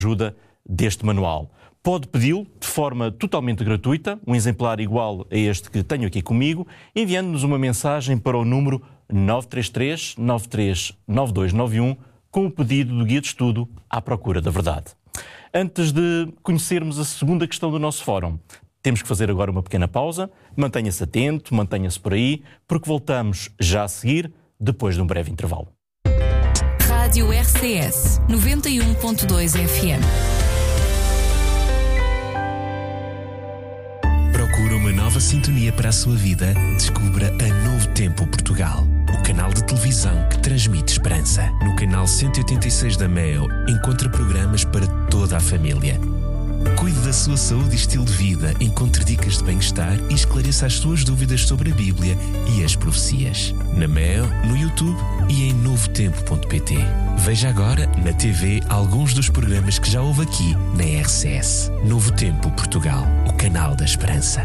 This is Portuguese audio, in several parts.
ajuda deste manual. Pode pedi-lo de forma totalmente gratuita, um exemplar igual a este que tenho aqui comigo, enviando-nos uma mensagem para o número 933 93 9291 com o pedido do Guia de Estudo à Procura da Verdade. Antes de conhecermos a segunda questão do nosso fórum, temos que fazer agora uma pequena pausa. Mantenha-se atento, mantenha-se por aí, porque voltamos já a seguir, depois de um breve intervalo. Rádio RCS 91.2 FM. Procura uma nova sintonia para a sua vida? Descubra a Novo Tempo Portugal, o canal de televisão que transmite esperança. No canal 186 da MEO, encontra programas para toda a família. Cuide da sua saúde e estilo de vida, encontre dicas de bem-estar e esclareça as suas dúvidas sobre a Bíblia e as profecias. Na MEO, no YouTube e em novotempo.pt. Veja agora na TV alguns dos programas que já houve aqui na RCS. Novo Tempo Portugal, o canal da esperança.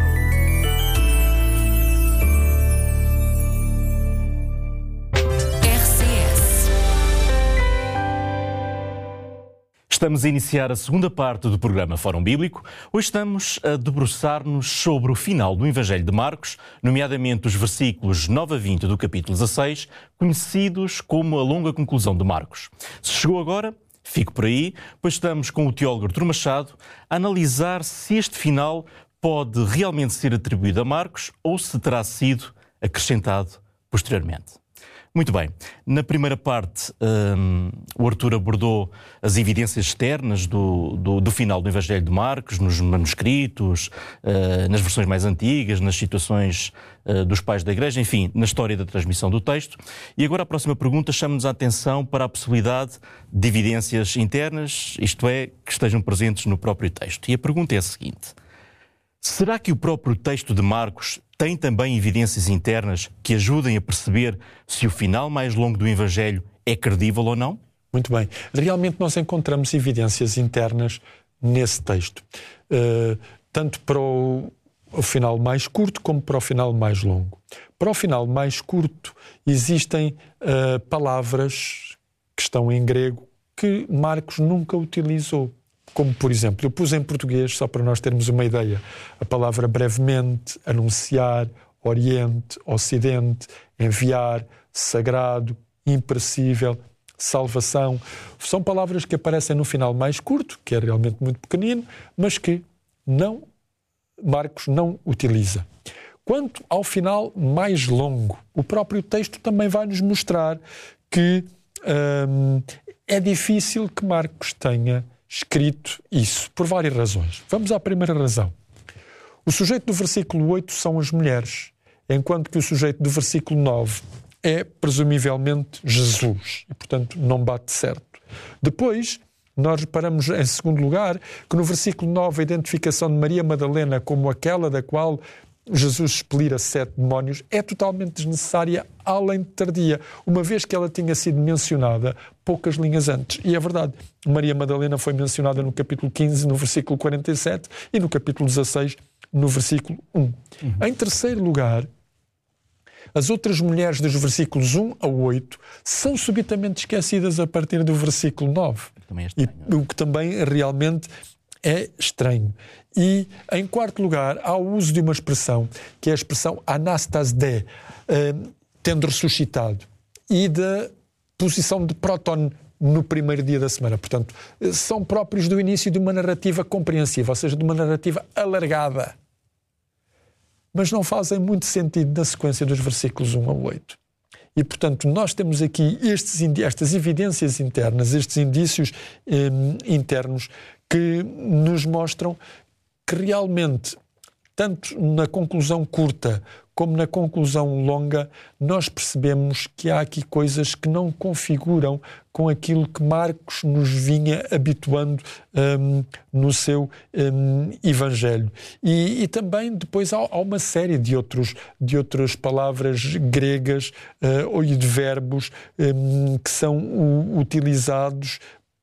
Estamos a iniciar a segunda parte do programa Fórum Bíblico. Hoje estamos a debruçar-nos sobre o final do Evangelho de Marcos, nomeadamente os versículos 9 a 20 do capítulo 16, conhecidos como a longa conclusão de Marcos. Se chegou agora, fique por aí, pois estamos com o teólogo Artur Machado a analisar se este final pode realmente ser atribuído a Marcos ou se terá sido acrescentado posteriormente. Muito bem, na primeira parte o Artur abordou as evidências externas do final do Evangelho de Marcos, nos manuscritos, nas versões mais antigas, nas situações dos pais da Igreja, enfim, na história da transmissão do texto. E agora a próxima pergunta chama-nos a atenção para a possibilidade de evidências internas, isto é, que estejam presentes no próprio texto. E a pergunta é a seguinte: será que o próprio texto de Marcos tem também evidências internas que ajudem a perceber se o final mais longo do Evangelho é credível ou não? Muito bem. Realmente nós encontramos evidências internas nesse texto. Tanto para o final mais curto como para o final mais longo. Para o final mais curto existem palavras que estão em grego que Marcos nunca utilizou. Como, por exemplo, eu pus em português, só para nós termos uma ideia, a palavra brevemente, anunciar, oriente, ocidente, enviar, sagrado, imperecível, salvação. São palavras que aparecem no final mais curto, que é realmente muito pequenino, mas que Marcos não utiliza. Quanto ao final mais longo, o próprio texto também vai nos mostrar que é difícil que Marcos tenha escrito isso, por várias razões. Vamos à primeira razão. O sujeito do versículo 8 são as mulheres, enquanto que o sujeito do versículo 9 é, presumivelmente, Jesus. E, portanto, não bate certo. Depois, nós reparamos, em segundo lugar, que no versículo 9 a identificação de Maria Madalena como aquela da qual Jesus expelira 7 demónios é totalmente desnecessária, além de tardia, uma vez que ela tinha sido mencionada poucas linhas antes. E é verdade, Maria Madalena foi mencionada no capítulo 15, no versículo 47, e no capítulo 16, no versículo 1. Em terceiro lugar, as outras mulheres dos versículos 1 a 8 são subitamente esquecidas a partir do versículo 9. O que também realmente é estranho. E, em quarto lugar, há o uso de uma expressão, que é a expressão anastasde, tendo ressuscitado, e da posição de próton no primeiro dia da semana. Portanto, são próprios do início de uma narrativa compreensiva, ou seja, de uma narrativa alargada. Mas não fazem muito sentido na sequência dos versículos 1 a 8. E, portanto, nós temos aqui estas evidências internas, estes indícios internos que nos mostram que realmente, tanto na conclusão curta como na conclusão longa, nós percebemos que há aqui coisas que não configuram com aquilo que Marcos nos vinha habituando no seu Evangelho. E também depois há uma série de outras palavras gregas e de verbos que são utilizados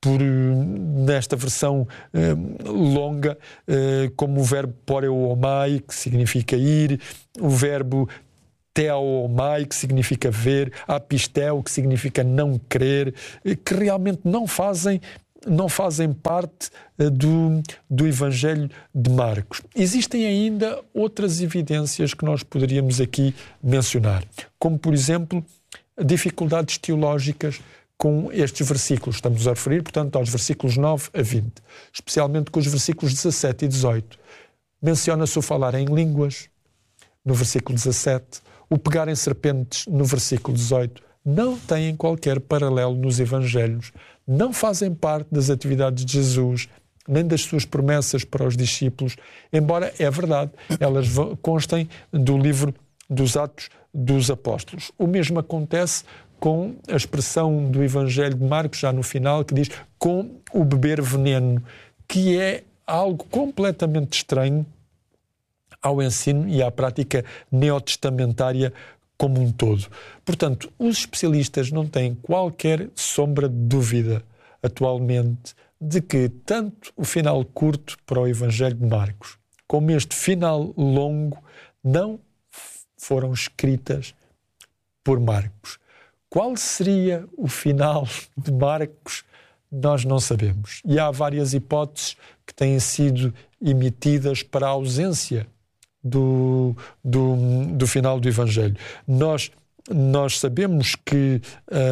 nesta versão longa, como o verbo poreuomai, que significa ir, o verbo theomai, que significa ver, apistel, que significa não crer, que realmente não fazem não fazem parte do Evangelho de Marcos. Existem ainda outras evidências que nós poderíamos aqui mencionar, como, por exemplo, dificuldades teológicas com estes versículos. Estamos a referir, portanto, aos versículos 9 a 20, especialmente com os versículos 17 e 18. Menciona-se o falar em línguas, no versículo 17, o pegar em serpentes, no versículo 18. Não têm qualquer paralelo nos Evangelhos, não fazem parte das atividades de Jesus, nem das suas promessas para os discípulos, embora, é verdade, elas constem do livro dos Atos dos Apóstolos. O mesmo acontece com a expressão do Evangelho de Marcos, já no final, que diz com o beber veneno, que é algo completamente estranho ao ensino e à prática neotestamentária como um todo. Portanto, os especialistas não têm qualquer sombra de dúvida atualmente de que tanto o final curto para o Evangelho de Marcos como este final longo não foram escritas por Marcos. Qual seria o final de Marcos? Nós não sabemos. E há várias hipóteses que têm sido emitidas para a ausência do final do Evangelho. Nós sabemos que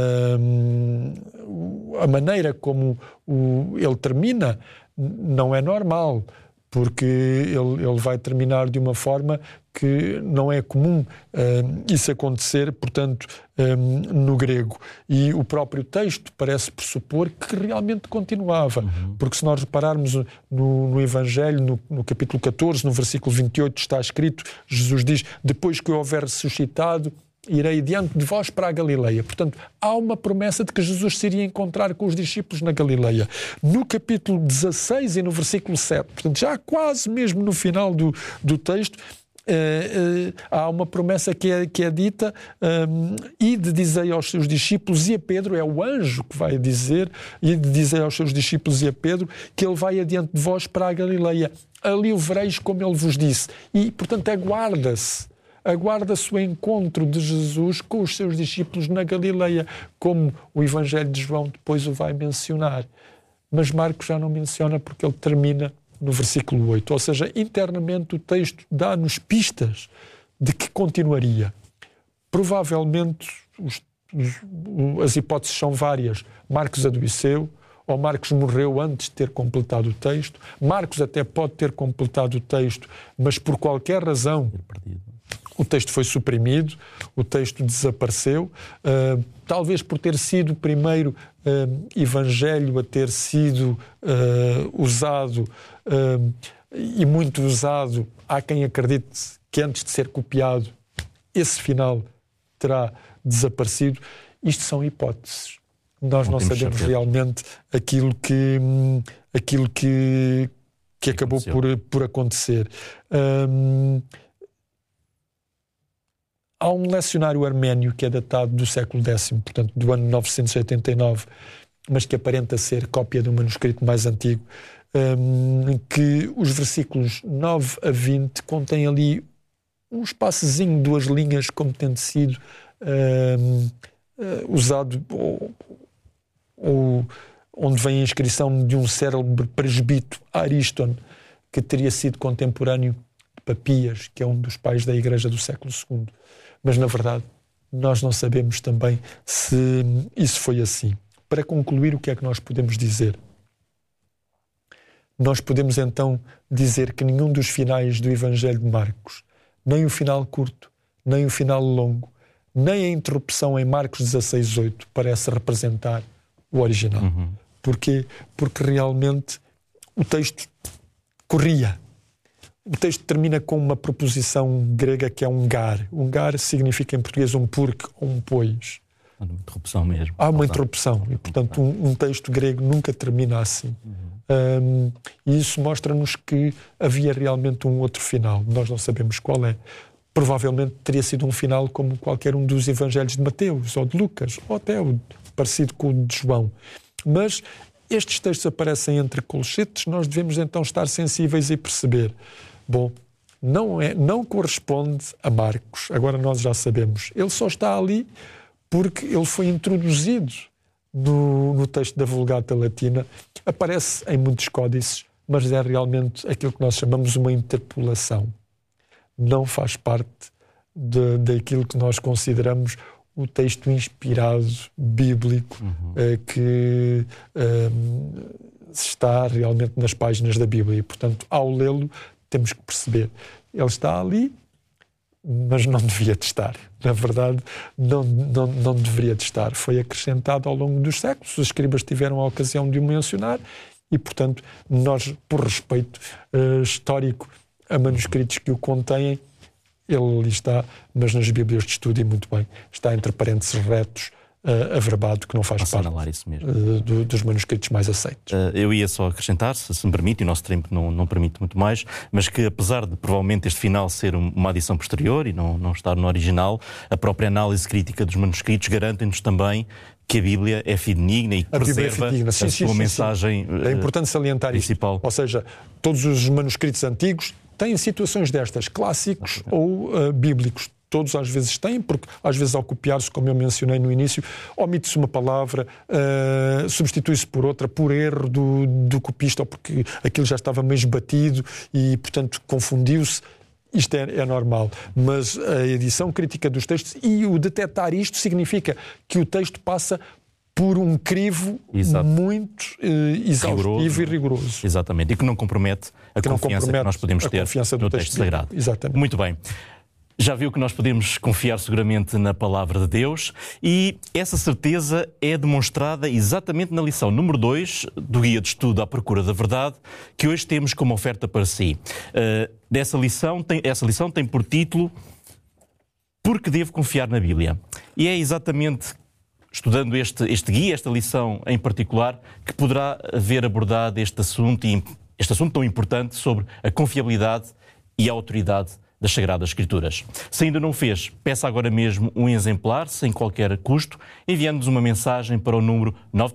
a maneira como ele termina não é normal, porque ele vai terminar de uma forma que não é comum isso acontecer, portanto, no grego. E o próprio texto parece pressupor que realmente continuava, porque se nós repararmos no Evangelho, no capítulo 14, no versículo 28, está escrito, Jesus diz, depois que eu houver ressuscitado, irei diante de vós para a Galileia. Portanto, há uma promessa de que Jesus se iria encontrar com os discípulos na Galileia. No capítulo 16 e no versículo 7, portanto, já quase mesmo no final do texto, há uma promessa que é dita, ide dizei aos seus discípulos, e a Pedro, é o anjo que vai dizer, ide dizei aos seus discípulos e a Pedro, que ele vai adiante de vós para a Galileia. Ali o vereis como ele vos disse. E, portanto, aguarda-se o encontro de Jesus com os seus discípulos na Galileia, como o Evangelho de João depois o vai mencionar. Mas Marcos já não menciona porque ele termina no versículo 8. Ou seja, internamente o texto dá-nos pistas de que continuaria. Provavelmente as hipóteses são várias. Marcos adoeceu, ou Marcos morreu antes de ter completado o texto. Marcos até pode ter completado o texto, mas por qualquer razão o texto foi suprimido, o texto desapareceu, talvez por ter sido o primeiro evangelho a ter sido usado e muito usado. Há quem acredite que antes de ser copiado, esse final terá desaparecido. Isto são hipóteses. Nós não sabemos realmente aquilo que acabou por acontecer. Há um lecionário arménio que é datado do século X, portanto do ano 989, mas que aparenta ser cópia de um manuscrito mais antigo, que os versículos 9 a 20 contêm ali um espaçozinho, 2 linhas, como tendo sido usado, ou onde vem a inscrição de um célebre presbítero, Ariston, que teria sido contemporâneo de Papias, que é um dos pais da Igreja do século II. Mas, na verdade, nós não sabemos também se isso foi assim. Para concluir, o que é que nós podemos dizer? Nós podemos, então, dizer que nenhum dos finais do Evangelho de Marcos, nem o final curto, nem o final longo, nem a interrupção em Marcos 16:8 parece representar o original. Porquê? Porque realmente o texto corria. O texto termina com uma preposição grega que é um gar. Um gar significa em português um porque ou um pois. Há uma interrupção mesmo. Há uma interrupção. E, portanto, um texto grego nunca termina assim. E isso mostra-nos que havia realmente um outro final. Nós não sabemos qual é. Provavelmente teria sido um final como qualquer um dos evangelhos de Mateus ou de Lucas, ou até parecido com o de João. Mas estes textos aparecem entre colchetes, nós devemos então estar sensíveis e perceber. Bom, não corresponde a Marcos, agora nós já sabemos. Ele só está ali porque ele foi introduzido no texto da Vulgata Latina, aparece em muitos códices, mas é realmente aquilo que nós chamamos uma interpolação. Não faz parte daquilo que nós consideramos o texto inspirado, bíblico, que está realmente nas páginas da Bíblia. E, portanto, ao lê-lo, temos que perceber. Ele está ali, mas não devia de estar. Na verdade, não deveria de estar. Foi acrescentado ao longo dos séculos. Os escribas tiveram a ocasião de o mencionar e, portanto, nós, por respeito histórico a manuscritos que o contêm, ele ali está, mas nas Bíblias de estudo, e muito bem, está entre parênteses retos, averbado, que não faz parte isso mesmo. Dos manuscritos mais aceitos. Eu ia só acrescentar, se me permite, e o nosso tempo não permite muito mais, mas que apesar de provavelmente este final ser uma adição posterior e não estar no original, a própria análise crítica dos manuscritos garante-nos também que a Bíblia é fidedigna e que preserva a sua mensagem é importante salientar principal. Isto. Ou seja, todos os manuscritos antigos têm situações destas, clássicos ou bíblicos. Todos às vezes têm, porque às vezes ao copiar-se, como eu mencionei no início, omite-se uma palavra, substitui-se por outra, por erro do copista, ou porque aquilo já estava meio esbatido e, portanto, confundiu-se. Isto é normal. Mas a edição crítica dos textos e o detectar isto significa que o texto passa por um crivo muito exaustivo e rigoroso. Exatamente. E que não compromete a confiança que nós podemos ter no texto sagrado. Exatamente. Muito bem. Já viu que nós podemos confiar seguramente na palavra de Deus e essa certeza é demonstrada exatamente na lição número 2 do Guia de Estudo à Procura da Verdade, que hoje temos como oferta para si. Essa lição tem por título Porque Devo Confiar na Bíblia? E é exatamente estudando este guia, esta lição em particular, que poderá haver abordado este assunto tão importante sobre a confiabilidade e a autoridade das Sagradas Escrituras. Se ainda não o fez, peça agora mesmo um exemplar, sem qualquer custo, enviando-nos uma mensagem para o número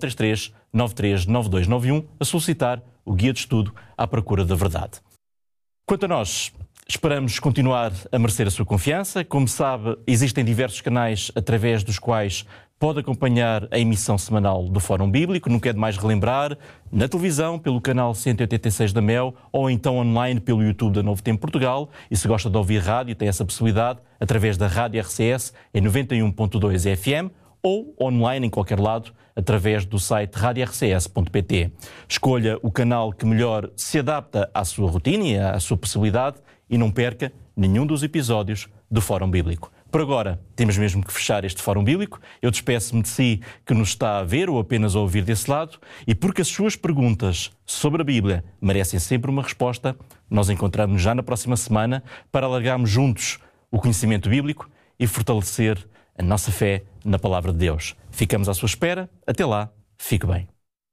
933-939291 a solicitar o Guia de Estudo à Procura da Verdade. Quanto a nós, esperamos continuar a merecer a sua confiança. Como sabe, existem diversos canais através dos quais pode acompanhar a emissão semanal do Fórum Bíblico. Nunca é demais relembrar, na televisão, pelo canal 186 da MEL, ou então online pelo YouTube da Novo Tempo Portugal. E se gosta de ouvir rádio, tem essa possibilidade através da Rádio RCS em 91.2 FM ou online em qualquer lado, através do site radiorcs.pt. Escolha o canal que melhor se adapta à sua rotina e à sua possibilidade e não perca nenhum dos episódios do Fórum Bíblico. Por agora, temos mesmo que fechar este Fórum Bíblico. Eu despeço-me de si que nos está a ver ou apenas a ouvir desse lado, e porque as suas perguntas sobre a Bíblia merecem sempre uma resposta, nós encontramos já na próxima semana para alargarmos juntos o conhecimento bíblico e fortalecer a nossa fé na Palavra de Deus. Ficamos à sua espera. Até lá, fique bem.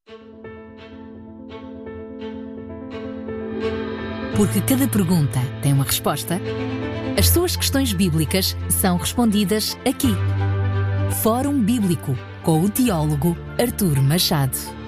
Porque cada pergunta tem uma resposta, as suas questões bíblicas são respondidas aqui. Fórum Bíblico, com o teólogo Artur Machado.